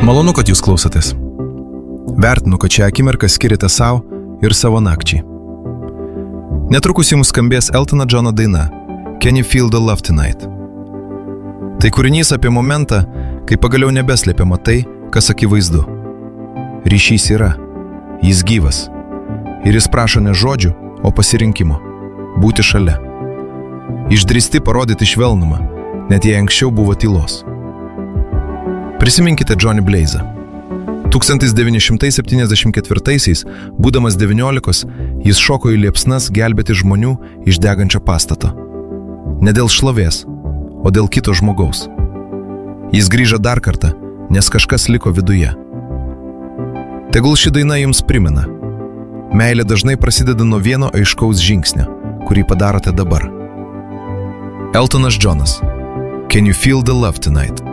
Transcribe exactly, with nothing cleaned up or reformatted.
Malonu, kad jūs klausotės. Vertinu, kad šią akimirką skirite savo ir savo nakčiai. Netrukus jums skambės Eltono Johno daina Can You Feel the Love Tonight? Tai kūrinys apie momentą, kai pagaliau nebeslėpiama tai, kas akivaizdu. Ryšys yra, jis gyvas. Ir jis prašo ne žodžių, o pasirinkimo. Būti šalia. Išdrįsti parodyti švelnumą, net jei anksčiau buvo tylos. Prisiminkite Johnny Blaze'ą. tūkstantis devyni šimtai septyniasdešimt ketvirtaisiais, būdamas devyniolikos, jis šoko į liepsnas gelbėti žmonių iš degančio pastato. Ne dėl šlovės, o dėl kito žmogaus. Jis grįžo dar kartą, nes kažkas liko viduje. Tegul ši daina jums primena. Meilė dažnai prasideda nuo vieno aiškaus žingsnio, kurį padarote dabar. Eltonas Johnas. Can you feel the love tonight?